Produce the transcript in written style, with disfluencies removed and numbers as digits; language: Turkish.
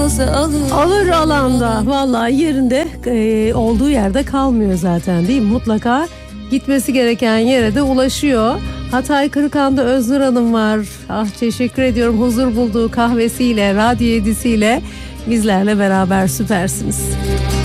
olsa alır. Alır alanda. Vallahi yerinde olduğu yerde kalmıyor zaten, değil mi? Mutlaka gitmesi gereken yere de ulaşıyor. Hatay Kırıkhan'da Öznur Hanım var. Ah, teşekkür ediyorum, huzur bulduğu kahvesiyle, radyo 7'siyle bizlerle beraber, süpersiniz.